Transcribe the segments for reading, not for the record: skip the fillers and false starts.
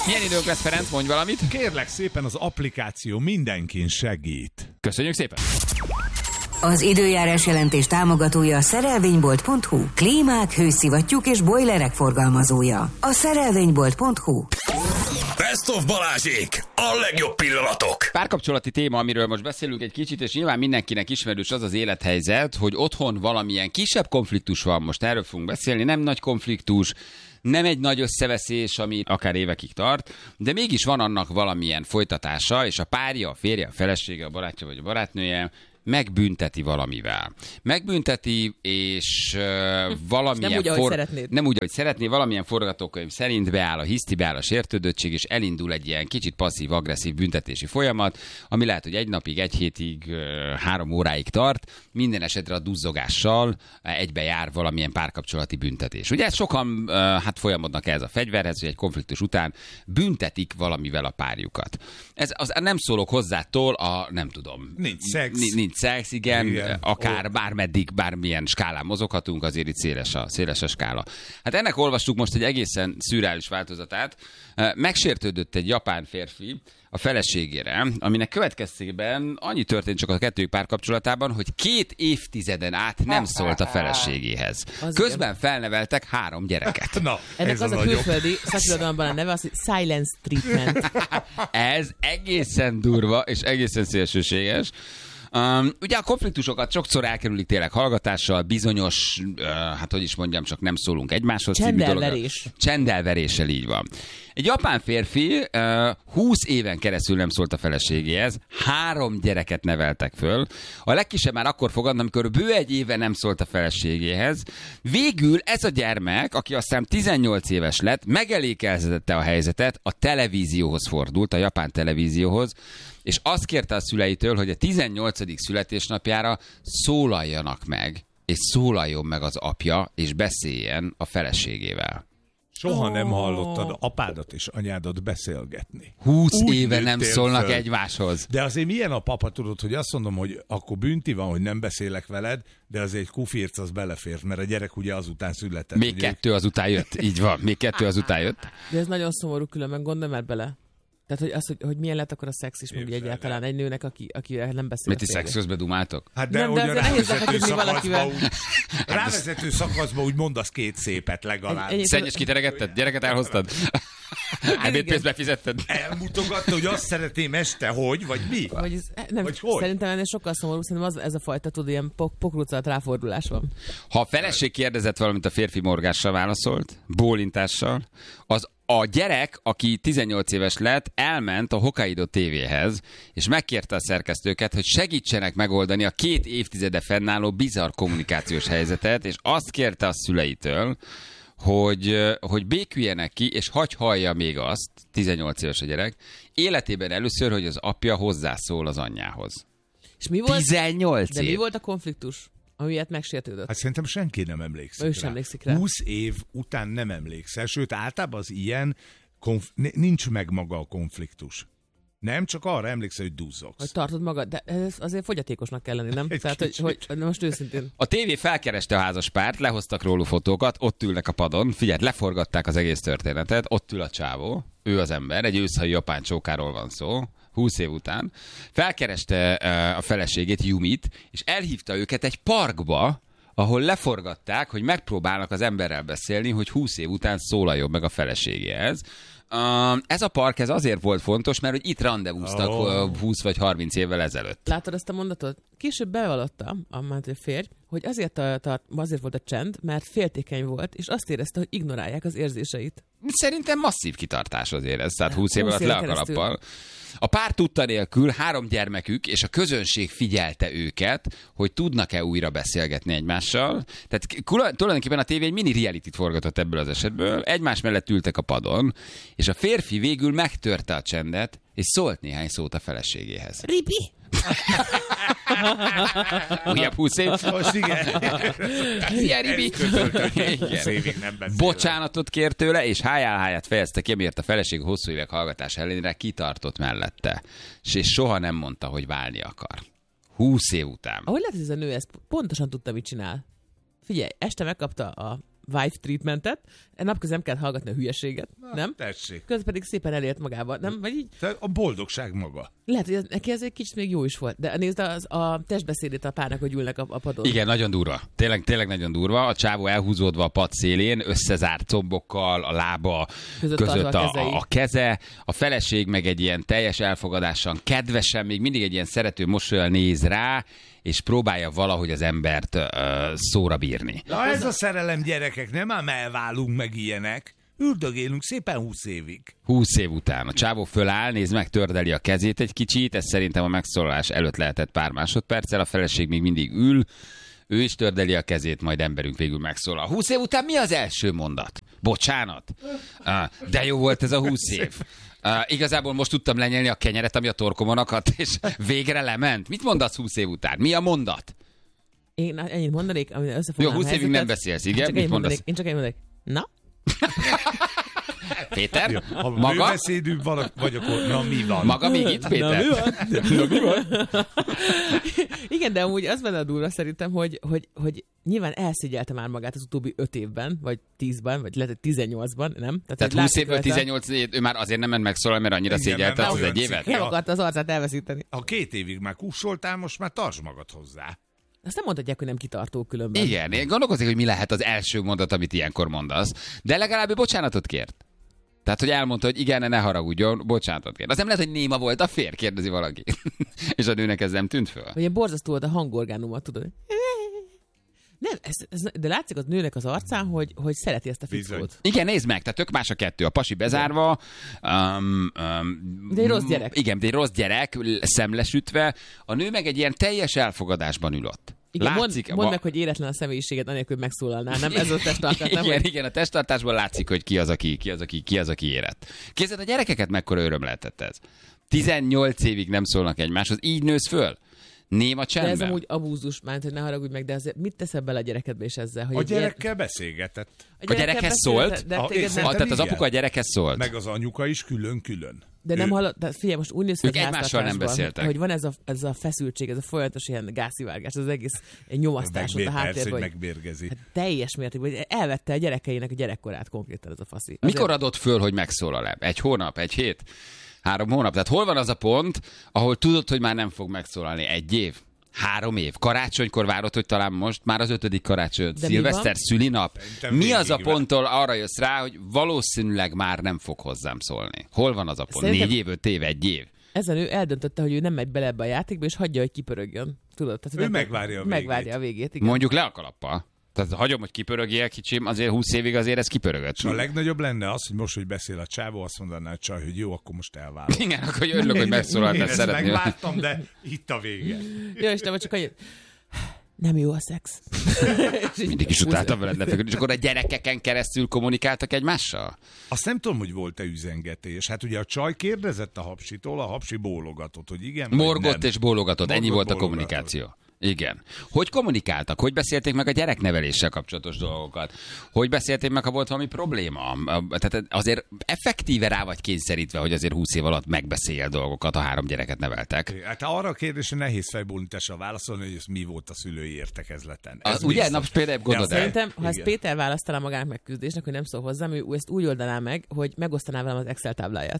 Milyen időnk lesz, Ferenc? Mondj valamit. Kérlek szépen, az applikáció mindenkin segít. Köszönjük szépen. Az időjárás jelentés támogatója a szerelvénybolt.hu. Klímák, hőszivattyúk és bojlerek forgalmazója. A szerelvénybolt.hu. Best of Balázsék! A legjobb pillanatok! Párkapcsolati téma, amiről most beszélünk egy kicsit, és nyilván mindenkinek ismerős az az élethelyzet, hogy otthon valamilyen kisebb konfliktus van, most erről fogunk beszélni, nem nagy konfliktus, nem egy nagy összeveszés, ami akár évekig tart, de mégis van annak valamilyen folytatása, és a párja, a férje, a felesége, a barátja vagy a barátnője megbünteti valamivel. Megbünteti, és valamilyen... Nem úgy, ahogy szeretnéd. Nem úgy, ahogy szeretné, valamilyen forgatókönyv szerint beáll a hiszti, beáll a sértődöttség, és elindul egy ilyen kicsit passzív-agresszív büntetési folyamat, ami lehet, hogy egy napig, egy hétig, 3 óráig tart, minden esetre a duzzogással egybe jár valamilyen párkapcsolati büntetés. Ugye sokan folyamodnak ez a fegyverhez, hogy egy konfliktus után büntetik valamivel a párjukat. Nem szólok hozzától nem tudom. Nincs szex. Nincs szex, igen, akár bármeddig, bármilyen skálán mozoghatunk, azért itt széles a skála. Hát ennek olvastuk most egy egészen szürreális változatát. Megsértődött egy japán férfi a feleségére, aminek következtében annyi történt csak a kettőjük párkapcsolatában, hogy 2 évtizeden át nem szólt a feleségéhez. Közben felneveltek 3 gyereket. Na, ennek az a külföldi szakirodalomban a neve az, hogy silence treatment. Ez egészen durva és egészen szélsőséges. Ugye a konfliktusokat sokszor elkerülik tényleg hallgatással, bizonyos, csak nem szólunk egymáshoz. Csendelverés. Csendelveréssel, így van. Egy japán férfi 20 éven keresztül nem szólt a feleségéhez, 3 gyereket neveltek föl. A legkisebb már akkor fogad, amikor bő 1 éve nem szólt a feleségéhez. Végül ez a gyermek, aki aztán 18 éves lett, megelékeltetette a helyzetet, a televízióhoz fordult, a japán televízióhoz, és azt kérte a szüleitől, hogy a 18. születésnapjára szólaljanak meg, és szólaljon meg az apja, és beszéljen a feleségével. Soha nem hallottad apádat és anyádat beszélgetni. 20 Úgy éve nem nőttél szólnak föl. egymáshoz. De azért milyen a papa, tudod, hogy azt mondom, hogy akkor bünti van, hogy nem beszélek veled, de azért egy kufirc az belefért, mert a gyerek ugye azután született. Még 2 azután jött, így van, még 2 azután jött. De ez nagyon szomorú, különben gondolj már bele. Tehát, hogy milyen lett akkor a szex is, meg egyáltalán egy nőnek, akivel nem beszél. Mit ti szex közben dumáltok? Hát de Nem, hogy de a nehéz lefeküdni valakivel. rávezető szakaszban úgy mondasz 2 szépet legalább. Szennyes kiteregetted? Gyereket elhoztad? Ebédpénzt befizetted? Elmutogatta, hogy azt szeretném este, vagy mi? Vagy hogy? Szerintem ennél sokkal szomorú, szerintem ez a fajta, ilyen pokruccal ráfordulás van. Ha a feleség kérdezett valamit, a férfi morgással válaszolt, bólintással, a gyerek, aki 18 éves lett, elment a Hokkaido tévéhez, és megkérte a szerkesztőket, hogy segítsenek megoldani a 2 évtizede fennálló bizarr kommunikációs helyzetet, és azt kérte a szüleitől, hogy béküljenek ki, és hagy hallja még azt, 18 éves a gyerek, életében először, hogy az apja hozzászól az anyjához. És mi volt? 18 De év. mi volt a konfliktus, amiért megsértődött? Hát szerintem senki nem emlékszik Ő rá. sem emlékszik rá. 20 év után nem emlékszel, sőt általában az ilyen nincs meg maga a konfliktus. Nem, csak arra emlékszel, hogy duzzogsz. Hogy tartod magad, de ez azért fogyatékosnak kell lenni, nem? Egy Tehát, hogy most őszintén. A tévé felkereste a házaspárt, lehoztak róluk fotókat, ott ülnek a padon, figyelj, leforgatták az egész történetet, ott ül a csávó, ő az ember, egy őszhajú japán csókáról van szó, 20 év után, felkereste a feleségét, Yumit, és elhívta őket egy parkba, ahol leforgatták, hogy megpróbálnak az emberrel beszélni, hogy 20 év után szólaljon meg a feleségéhez. Ez a park azért volt fontos, mert hogy itt randevúztak 20 vagy 30 évvel ezelőtt. Látod ezt a mondatot? Később bevallotta a férj, hogy azért volt a csend, mert féltékeny volt, és azt érezte, hogy ignorálják az érzéseit. Szerintem masszív kitartás azért ez, tehát 20 év 20 alatt év le a kalappal. A pár tudta nélkül 3 gyermekük, és a közönség figyelte őket, hogy tudnak-e újra beszélgetni egymással. Tehát tulajdonképpen a tévé egy mini reality-t forgatott ebből az esetből. Egymás mellett ültek a padon, és a férfi végül megtörte a csendet, és szólt néhány szót a feleségéhez. Ripi! Újabb 20 év. Most igen. Szia, Ribi! Bocsánatot kért tőle, és háját fejezte ki, amiért a feleség hosszú évek hallgatás ellenére kitartott mellette. És soha nem mondta, hogy válni akar. 20 év után. Ahogy lehet, hogy ez a nő ezt pontosan tudta, mit csinál. Figyelj, este megkapta a wife treatmentet, napközben kell hallgatni a hülyeséget, nem? Tessék. Közben pedig szépen elért magával, nem? Vagy így, Te a boldogság maga. lehet, hogy neki ez egy kicsit még jó is volt. De nézd a testbeszédét a párnak, hogy ülnek a padon. Igen, nagyon durva. Tényleg nagyon durva. A csávó elhúzódva a pad szélén, összezárt combokkal, a lába között a keze. A feleség meg egy ilyen teljes elfogadással, kedvesen, még mindig egy ilyen szerető mosollyal néz rá, és próbálja valahogy az embert szóra bírni. Na ez a szerelem, gyerekek, nem ám elválunk meg ilyenek. Üldögélünk szépen 20 évig. 20 év után. A csávó föláll, nézd meg, tördeli a kezét egy kicsit, ez szerintem a megszólalás előtt lehetett pár másodperccel, a feleség még mindig ül, ő is tördeli a kezét, majd emberünk végül megszólal. 20 év után mi az első mondat? Bocsánat? De jó volt ez a 20 év. Igazából most tudtam lenyelni a kenyeret, ami a torkomon akadt, és végre lement. Mit mondasz 20 év után? Mi a mondat? Én ennyit mondanék, ami összefoglalom. Jó, 20 évig nem beszélsz, igen? Mit mondasz? Én csak ennyit mondanék. Na? Péter? Ja, ha Maga? bőbeszédű vagy, akkor na mi van? Maga még itt, Péter? Na, mi van? Igen, de amúgy az benne a durva szerintem, hogy nyilván elszégyeltem már magát az utóbbi 5 évben, vagy 10-ben, vagy lehet, hogy 18-ban, nem? Tehát 20 évből 18 év, ő már azért nem ment megszólalni, mert annyira szégyelte az egy évet? Nem akarta az arcát elveszíteni. Ha 2 évig már kussoltál, most már tartsd magad hozzá. Azt nem mondhatják, hogy nem kitartó különben. Igen, én gondolkozik, hogy mi lehet az első mondat, amit ilyenkor mondasz. De legalább ő bocsánatot kért. Tehát, hogy elmondta, hogy igen, ne haragudjon, bocsánatot kért. Az nem lehet, hogy néma volt a férj, kérdezi valaki. És a nőnek ez nem tűnt föl. Ugye borzasztó volt a hangorgánumot, tudod. Nem, de látszik az nőnek az arcán, hogy szereti ezt a fickót. Igen, nézd meg, tehát tök más a kettő. A pasi bezárva. De egy rossz gyerek. Igen, de egy rossz gyerek, szemlesütve. A nő meg egy ilyen teljes elfogadásban ül ott. Igen, látszik, mondd meg, hogy éretlen a személyiséget, anélkül megszólalnál, nem? Ez a testtartás, nem? Igen, a testtartásból látszik, hogy ki az, aki érett. Képzeld, a gyerekeket mekkora öröm lehetett ez. 18 évig nem szólnak egymáshoz, így nősz föl. Néma csendben. De ez amúgy abúzus, mert hogy ne haragudj meg, de azért mit teszel bele a gyerekedbe és ezzel? Hogy a gyerekkel beszélgetett. A gyerekhez szólt? Tehát az apuka a gyerekhez szólt? Meg az anyuka is külön-külön. De nem hallott, tehát figyelj, most úgy néz ki, ők egymással nem beszéltek. Hogy van ez a feszültség, ez a folyamatos ilyen gázszivárgás, az egész nyomasztás ott a háttérben. Hogy megbérgezi. Hát teljes mértékben, hogy elvette a gyerekeinek a gyerekkorát konkrétan ez a faszi. Mikor adott föl, hogy megszólal-e? 1 hónap, 1 hét, 3 hónap? Tehát hol van az a pont, ahol tudod, hogy már nem fog megszólalni? 1 év? 3 év. Karácsonykor várod, hogy talán most már az 5. karácsony, szilveszter, szülinap. Mi az a ponttól arra jössz rá, hogy valószínűleg már nem fog hozzám szólni? Hol van az a pont? Szerintem 4 év, 5 év, 1 év? Ezen ő eldöntötte, hogy ő nem megy bele ebbe a játékba, és hagyja, hogy kipörögjön. Tudod? Tehát, ő megvárja a végét. Igen. Mondjuk le a kalappal. Tehát hagyom, hogy kipörögjél, kicsim, azért 20 évig azért ez kipörögött. A legnagyobb lenne az, hogy most, hogy beszél a csávó, azt mondaná a csaj, hogy jó, akkor most elválok. Igen, akkor örülök, hogy megszólaltál, szeretném. Én ezt megvártam, de itt a vége. Jó, Istenem, csak annyit. Nem jó a szex. Mindig is utáltam veled lefeküdni. És akkor a gyerekeken keresztül kommunikáltak egymással? Azt nem tudom, hogy volt-e üzengetés. Hát ugye a csaj kérdezett a hapsitól, a hapsi bólogatott, hogy igen. Morgott és bólogatott, ennyi volt a kommunikáció. Igen. Hogy kommunikáltak? Hogy beszélték meg a gyerekneveléssel kapcsolatos dolgokat? Hogy beszélték meg, ha volt valami probléma? Tehát azért effektíve rá vagy kényszerítve, hogy azért 20 év alatt megbeszéljél dolgokat, ha 3 gyereket neveltek. Hát arra a kérdésre nehéz fejbólintással válaszolni, hogy ez mi volt a szülői értekezleten. Ugye? Na, például gondolod el. Szerintem, ha ezt Péter választaná magának megküzdésnek, hogy nem szól hozzám, ő ezt úgy oldaná meg, hogy megosztaná velem az Excel tábláját.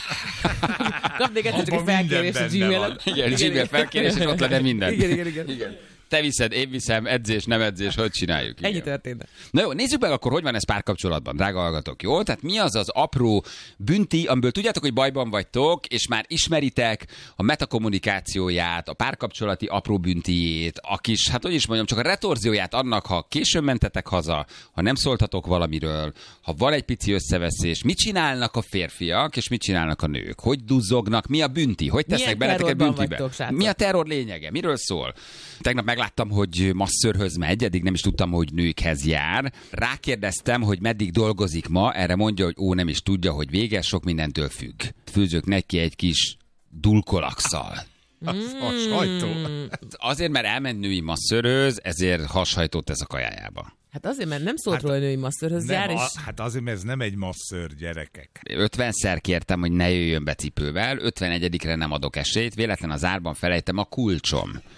Kapnék egyszer csak egy felkérés a Gmail-en. Igen, Gmail felkérés, és ott lenne minden. Igen. Te viszed, én viszem, edzés, nem edzés, hogy csináljuk? Ennyi történt. Na jó, nézzük meg akkor, hogy van ez párkapcsolatban, drága hallgatók, jó? Tehát mi az az apró bünti, amiből tudjátok, hogy bajban vagytok, és már ismeritek a metakommunikációját, a párkapcsolati apró büntijét, a kis, hát hogy is mondjam, csak a retorzióját annak, ha későn mentetek haza, ha nem szóltatok valamiről, ha van egy pici összeveszés, mit csinálnak a férfiak, és mit csinálnak a nők? Hogy duzzognak, mi a bünti? Hogy tesznek benneteket büntibe? Mi a terror lényege? Miről szól? Tegnap megláttam, hogy masszörhöz megy, eddig nem is tudtam, hogy nőkhez jár. Rákérdeztem, hogy meddig dolgozik ma, erre mondja, hogy nem is tudja, hogy véges, sok mindentől függ. Főzök neki egy kis dulkolakszal. Hashajtó. Azért, mert elment női masszörhöz, ezért hashajtót tesz a kajájába. Hát azért, mert nem szólt róla a női masszörhöz jár, és... Hát azért, mert ez nem egy masször, gyerekek. 50-szer kértem, hogy ne jöjjön be cipővel, 51-re nem adok esélyt, véletlen az árban felejtem a kulcsom.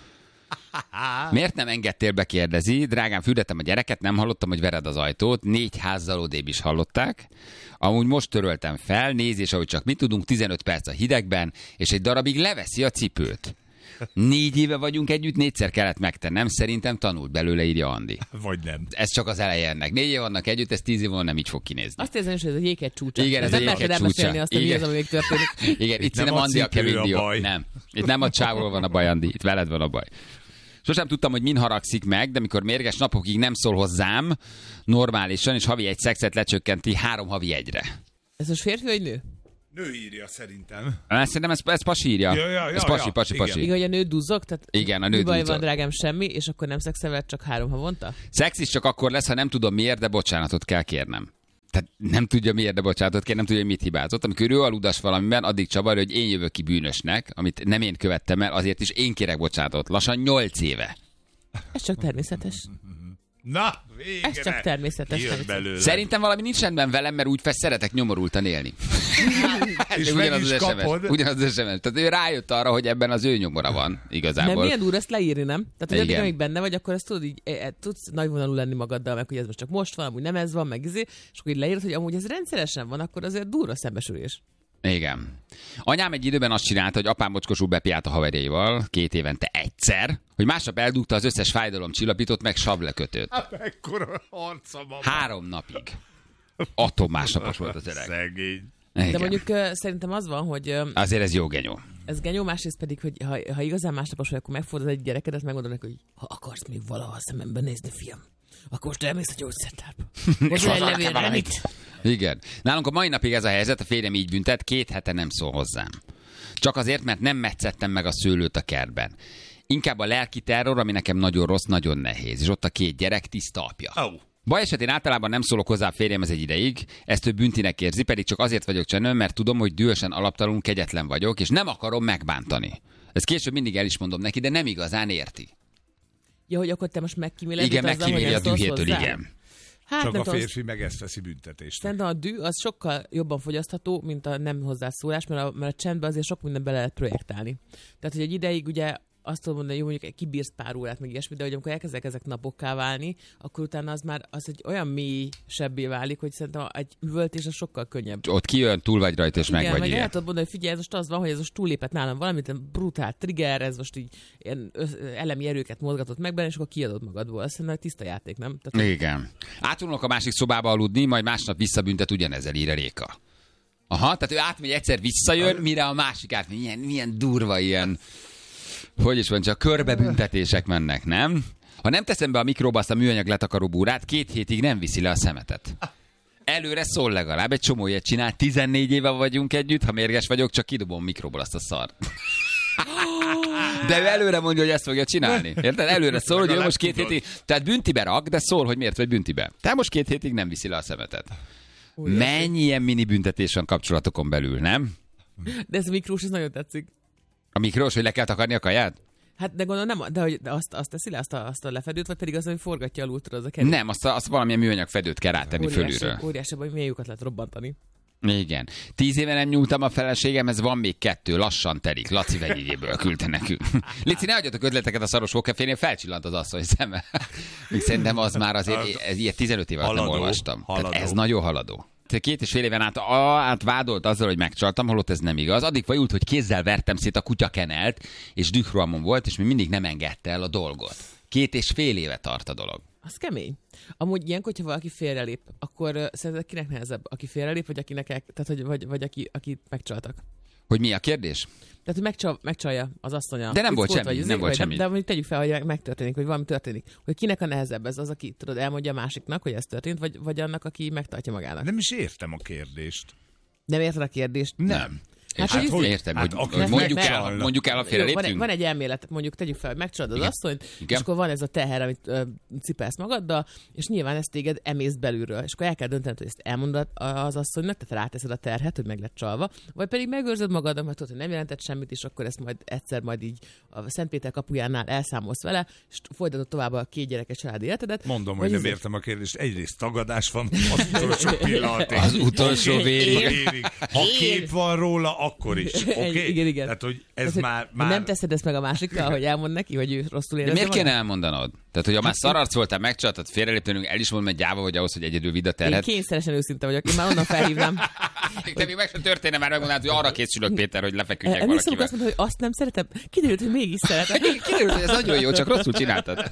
Miért nem engedtél be, kérdezi. Drágám, fürdettem a gyereket, nem hallottam, hogy vered az ajtót. 4 házzal odébb is hallották. Amúgy most töröltem fel, nézés, ahogy csak mi tudunk, 15 perc a hidegben, és egy darabig leveszi a cipőt. 4 éve vagyunk együtt, 4-szer kellett megtennem, szerintem tanult belőle, írja Andi. Vagy nem. Ez csak az eleje ennek. 4 év vannak együtt, ez 10 év van, nem így fog kinézni. Azt érzem is, hogy ez a jéghegy csúcsa. Igen, ez a jéghegy csúcsa. Azt, hogy mi az, ami még történik. Igen, itt nem Andi a kemény dió. Nem. Itt nem a csávról van a baj, Andi. Itt veled van a baj. Sosem tudtam, hogy min haragszik meg, de mikor mérges napokig nem szól hozzám normálisan, és havi 1 szexet lecsökkenti 3 havi 1-re. Ez most férfi vagy nő? Nő írja szerintem. Szerintem ez pasi írja. Ez pasi. Igen, hogy a nő duzzog? Tehát igen, a nő duzzog. duzzog. Van, drágám, semmi, és akkor nem szexeled csak 3 havonta? Szex is csak akkor lesz, ha nem tudom miért, de bocsánatot kell kérnem. Tehát nem tudja miért, de bocsánatot kér, nem tudja, hogy mit hibázott. Amikor ő aludas valamiben, addig csavarja, hogy én jövök ki bűnösnek, amit nem én követtem el, azért is én kérek bocsánatot. Lassan 8 éve. Ez csak természetes. Na, végre! Ez csak természetes. Szerintem valami nincs rendben velem, mert úgy szeretek nyomorultan élni. És meg is kapod. Ugyanaz az SMS. Tehát ő rájött arra, hogy ebben az ő nyomora van igazából. Nem, milyen durva ezt leírni, nem? Tehát, hogy amíg benne vagy, akkor ezt tudod, így tudsz nagyvonalú lenni magaddal, meg hogy ez most csak most van, amúgy nem ez van, meg izé, és akkor így leírod, hogy amúgy ez rendszeresen van, akkor azért durva szembesülés. Igen. Anyám egy időben azt csinálta, hogy apám mocskosul bepiált a haverjaival 2 évente egyszer, hogy másnap eldugta az összes fájdalomcsillapítót, meg sablekötőt. Hát mekkora harca van. 3 napig. Atom másnapos volt az öreg. Szegény. Igen. De mondjuk szerintem az van, hogy... Azért ez jó genyó. Ez genyó, másrészt pedig, hogy ha igazán másnapos vagy, akkor megfordod egy gyerekedet, megmondod neki, hogy ha akarsz még valaha a szemembe nézni, fiam, akkor most elmész a gyógyszertárba. Hozzá egy levélre, mit? Igen. Nálunk a mai napig ez a helyzet, a férjem így büntet, 2 hete nem szól hozzám. Csak azért, mert nem metszettem meg a szőlőt a kertben. Inkább a lelki terror, ami nekem nagyon rossz, nagyon nehéz. És ott a 2 gyerek, tiszta apja. Oh. Baj esetén általában nem szólok hozzá a férjemhez egy ideig, ezt ő büntinek érzi, pedig csak azért vagyok csendben, mert tudom, hogy dühösen alaptalanul kegyetlen vagyok, és nem akarom megbántani. Ezt később mindig el is mondom neki, de nem igazán érti. Ja, hogy akkor te most megkíméled? Igen, megkíméli a dühétől, igen. Hát, csak a férfi meg ezt veszi büntetést. Szerintem a düh az sokkal jobban fogyasztható, mint a nem hozzászólás, mert a csendben azért sok minden bele lehet projektálni. Tehát, hogy egy ideig ugye azt tudom mondani, hogy mondjuk kibírsz pár órát, meg ilyesmi, de hogy amikor elkezdek ezek napokká válni, akkor utána az már az egy olyan mély sebbé válik, hogy szerintem egy üvöltés az sokkal könnyebb. Ott kijön, túl vagy rajta, és igen, meg vagy meg ilyen. el tudod mondani, hogy figyelj, ez most az van, hogy ez most túllépett nálam valamit, brutál trigger, ez most így ilyen elemi erőket mozgatott meg benne, és akkor kiadod magadból. Azt szerintem tiszta játék, nem? Tehát, igen. Átulnak a másik szobába aludni, majd másnap visszabüntet ugyanezzel, ír a Réka. Aha, tehát ő átmegy, egyszer visszajön, mire a másik átmegy. Milyen durva ilyen... Hogy is van, csak körbebüntetések mennek, nem? Ha nem teszem be a mikróba azt a műanyag letakaró búrát, 2 hétig nem viszi le a szemetet. Előre szól legalább, egy csomó ilyet csinál, 14 éve vagyunk együtt, ha mérges vagyok, csak kidobom mikróból azt a szart. De ő előre mondja, hogy ezt fogja csinálni. Érted? Előre szól, hogy ő most 2 hétig, tehát büntibe rak, de szól, hogy miért vagy büntibe. Tehát most 2 hétig nem viszi le a szemetet. Mennyi ilyen mini büntetés van kapcsolatokon belül, nem? De ez a mikrós, ez nagyon tetszik. A mikrós, hogy le kell takarni a kaját? Hát de gondolom nem, de azt teszi le, azt a lefedőt, vagy pedig az, hogy forgatja alultól az a kerül? Nem, azt valamilyen műanyag fedőt kell rátenni fölülről. Óriási, hogy milyen lyukat lehet robbantani. Igen. 10 éve nem nyúltam a feleségemhez, van még 2, lassan telik. Laci vegyégéből küldte nekünk. Lici, ne adjatok ötleteket a szaros hókefénél, felcsillant az asszony szeme. Még szerintem az már azért, ilyet 15 éve nem olvastam. Tehát ez nagyon haladó. 2,5 éven át vádolt azzal, hogy megcsaltam, holott ez nem igaz. Addig fajult, hogy kézzel vertem szét a kutyakenelt, és dührohamon volt, és még mindig nem engedte el a dolgot. 2,5 éve tart a dolog. Az kemény. Amúgy ilyenkor, hogyha valaki félrelép, akkor szerinted kinek nehezebb? Aki félrelép, vagy akinek tehát, vagy akit megcsaltak? Hogy mi a kérdés? Tehát, hogy megcsalja az asszonya. De nem volt semmi, nem volt semmi. De mondjuk tegyük fel, hogy megtörténik, hogy valami történik. Hogy kinek a nehezebb ez az, aki tudod, elmondja a másiknak, hogy ez történt, vagy annak, aki megtartja magának? Nem is értem a kérdést. Nem érted a kérdést? Nem. Hát, hogy értem, hogy mondjuk el a félreléptünk. Van egy elmélet, mondjuk tegyük fel, hogy megcsalod az asszonyt, és akkor van ez a teher, amit cipelsz magaddal, és nyilván ezt téged emész belülről, és akkor el kell döntened, hogy ezt elmondod az asszonynak, tehát ráteszed a terhet, hogy meg lett csalva, vagy pedig megőrzöd magadat, mert tudod, hogy nem jelentett semmit, és akkor ezt majd egyszer így a Szentpéter kapujánál elszámolsz vele, és folytatod tovább a 2 gyerekes családi életedet. Mondom, hogy nem értem a kérdést. Egyrészt tagadás van az utolsó pillanatig. Az utolsó vérig. Ha kép van róla, akkor is, oké? Igen. Tehát, hogy ez Tehát, már... Nem teszed ezt meg a másikkal, hogy elmond neki, hogy ő rosszul De érezze miért magát? kéne elmondanod? Tehát, hogy ha már szararc voltál, megcsaltad, félreléptenünk, el is mondom, hogy gyáva vagy ahhoz, hogy egyedül vidd a Én terhet. kényszeresen őszinte vagyok, én már onnan felhívnám. De még meg sem történne, már megmondanád, hogy arra készülök, Péter, hogy lefeküdjek Emlékszem, valakivel. azt mondta, hogy azt nem szeretem. Kiderült, hogy mégis szeretem. Kiderült, hogy ez nagyon jó, csak rosszul csináltad.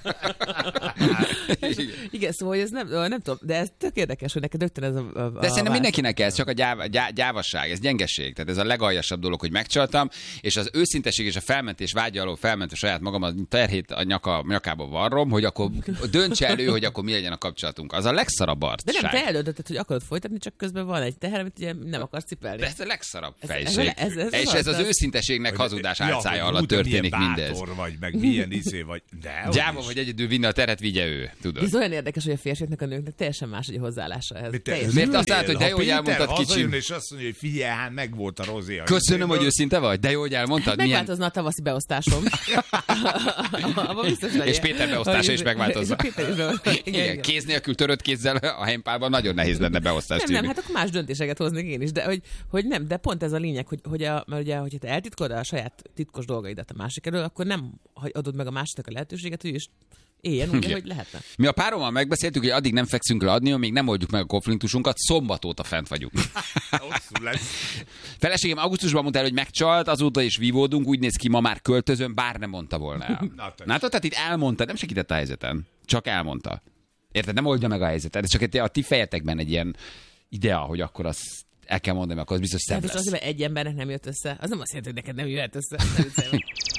Igen, szóval hogy ez nem tudom, de ez tök érdekes, hogy neked rögtön ez a De szerintem mindenkinek ez, csak a gyávasság, ez gyengeség. Tehát ez a legaljasabb dolog, hogy megcsaltam, és az őszinteség és a felmentés vágya alól felment a saját magam, a terhét a nyakába varrom, hogy akkor döntse elő, hogy akkor mi legyen a kapcsolatunk. Az a legszarabb De nem, arcság. te eldöntötted, hogy akarod folytatni, csak közben van egy teher, amit ugye nem akarsz cipelni. De ez a legszarabb Ez- fejség. ez És ez az őszinteségnek hazudás álcája alatt történik mindez. Bátor vagy, meg milyen vagy. De Gyáva, hogy egyedül vinne a terhet, vigye ő, tudod. Ez olyan érdekes, hogy a férfiaknak, a nőknek teljesen más a hozzáállása ehhez. Miért azt látod, hogy de jó, hogy elmondtad, kicsim? Hazajön, és azt mondja, hogy figyelj, hát meg volt a rozé. Köszönöm, hogy őszinte vagy, de jó, hogy elmondtad. Milyen... Megváltozna a tavaszi beosztásom. Abban biztos vagy. És Péter beosztása is megváltozna. És Péter is beosztása. Igen, kéz nélkül, törött kézzel a helypálban nagyon nehéz lenne beosztást Nem, írni. hát akkor más döntéseket hoznék én is, de hogy nem, de pont ez a lényeg, mert ugye, hogyha te eltitkod a saját titkos dolgaidat a másik elől, akkor nem adod meg a másiknak a lehetőséget, hogy ő is éljen úgy, Igen. hogy lehetne. Mi a párommal megbeszéltük, hogy addig nem fekszünk le adni, amíg nem oldjuk meg a konfliktusunkat, szombat óta fent vagyunk. Hosszú lesz. Feleségem augusztusban mondta el, hogy megcsalt, azóta is vívódunk, úgy néz ki, ma már költözöm, bár nem mondta volna el. Látod, tehát itt elmondta, nem segített a helyzeten, csak elmondta. Érted, nem oldja meg a helyzetet, ez csak a ti fejetekben egy ilyen idea, hogy akkor azt el kell mondani, akkor az biztos szebb Tehát most lesz. azért, mert egy embernek nem jött össze, az nem azt jelenti, hogy neked nem jöhet össze. Nem